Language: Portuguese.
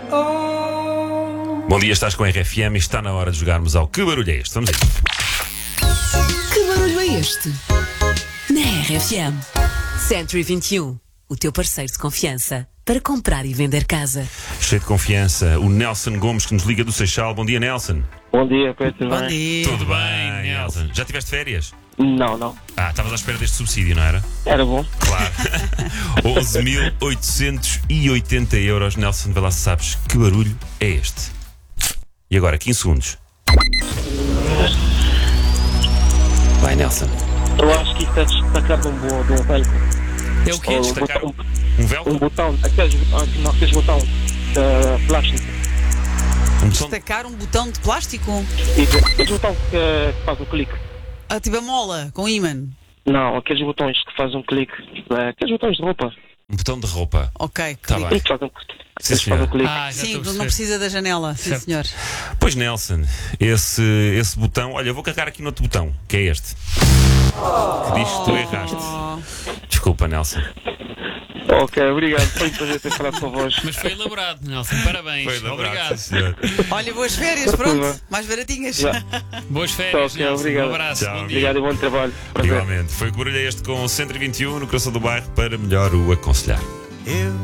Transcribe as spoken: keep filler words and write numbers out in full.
Bom dia, estás com a R F M e está na hora de jogarmos ao Que Barulho é Este? Vamos a isso. Que barulho é este? Na R F M. Century vinte e um, o teu parceiro de confiança para comprar e vender casa. Cheio de confiança, o Nelson Gomes que nos liga do Seixal. Bom dia, Nelson. Bom dia, Pedro. Bom dia. Tudo bem, Nelson? Já tiveste férias? Não, não. Ah, estavas à espera deste subsídio, não era? Era bom. Claro. onze mil oitocentos e oitenta euros. Nelson, vê lá se sabes que barulho é este. E agora, quinze segundos. Vai, Nelson. Eu acho que isto é destacar de um, bo- de um velho. É o quê? Ou um Destacar botão, um velcro? um botão, aqueles, ah, não, aqueles botão de plástico. Um botão? Destacar um botão de plástico? E aqueles botão que, que faz um clique. Ah, tipo a mola, com ímã. Não, aqueles botões que fazem um clique. É, aqueles botões de roupa. Um botão de roupa. Ok. Tá clique. bem. E que fazem, Sim, eles fazem um senhor. clique. Ah, já Sim, estou a não perceber. precisa da janela. Sim, Certo. senhor. Pois, Nelson, esse, esse botão. Olha, eu vou carregar aqui no outro botão, que é este. Que diz que tu erraste. Oh. Desculpa, Nelson. Ok, obrigado. Foi um prazer ter falado com vós. Mas foi elaborado, Nelson. Parabéns. Foi elaborado, Obrigado. sim, senhor. Olha, boas férias, Tudo pronto. bem. Mais baratinhas. Já. Boas férias, Ok, Nelson. obrigado. Um abraço. Tchau, Bom dia. Obrigado e bom trabalho. Prazer. Igualmente. Foi o que barulho é este com o Centro vinte e um no coração do bairro para melhor o aconselhar. Eu